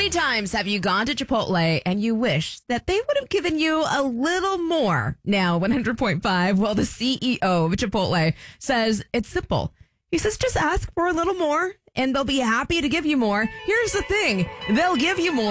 many times have you gone to Chipotle and you wish that they would have given you a little more? Now, 100.5, well, the CEO of Chipotle says it's simple. He says, just ask for a little more and they'll be happy to give you more. Here's the thing. They'll give you more.